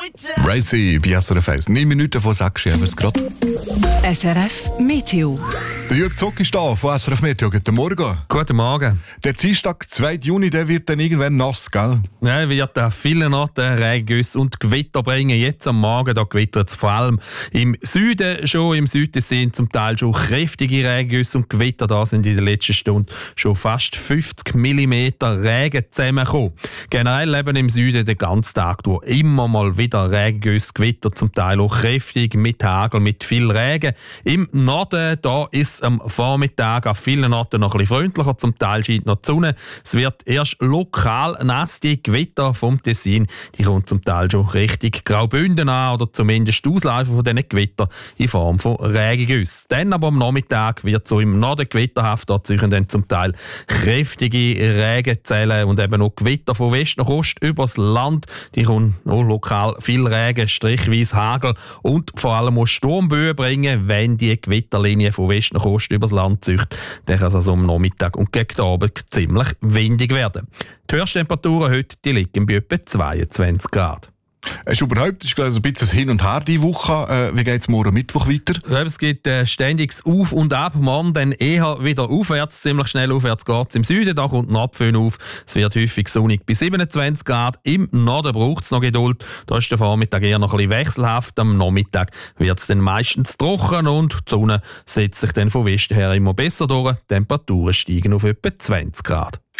Racy bei SRF 1. 9 Minuten vor 6 Uhr, es gerade. SRF Meteo. Der Jürg Zock ist da von SRF Meteo. Guten Morgen. Guten Morgen. Der Dienstag, 2. Juni, der wird dann irgendwann nass, gell? Ja, wird an vielen Orten Regengüsse und Gewitter bringen. Jetzt am Morgen da gewittert es vor allem im Süden schon. Im Süden sind zum Teil schon kräftige Regengüsse und Gewitter. Da sind in der letzten Stunde schon fast 50 mm Regen zusammengekommen. Generell eben im Süden den ganzen Tag durch immer mal wieder Regengüsse, Gewitter, zum Teil auch kräftig, mit Hagel, mit viel Regen. Im Norden da ist es am Vormittag an vielen Orten noch ein bisschen freundlicher, zum Teil scheint noch die Sonne. Es wird erst lokal nass, die Gewitter vom Tessin, die kommt zum Teil schon richtig Graubünden an oder zumindest die Ausläufer von diesen Gewitter in Form von Regengüssen. Dann aber am Nachmittag wird so im Norden gewitterhaft, da ziehen dann zum Teil kräftige Regenzellen und eben auch Gewitter von West nach Ost übers Land. Die kommen auch lokal viel Regen, strichweise Hagel und vor allem auch Sturmböen bringen, wenn die Gewitterlinie von West nach Ost übers Land zieht. Dann kann es also am Nachmittag und gegen den Abend ziemlich windig werden. Die Höchsttemperaturen heute die liegen bei etwa 22 Grad. Es ist überhaupt ein bisschen hin und her diese Woche. Wie geht es morgen Mittwoch weiter? Ja, es gibt ständiges Auf und Ab. Morgen dann eher wieder aufwärts, ziemlich schnell aufwärts geht es im Süden. Da kommt ein Abföhn auf. Es wird häufig sonnig bei 27 Grad. Im Norden braucht es noch Geduld. Da ist der Vormittag eher noch ein bisschen wechselhaft. Am Nachmittag wird es dann meistens trocken und die Sonne setzt sich dann von Westen her immer besser durch. Die Temperaturen steigen auf etwa 20 Grad.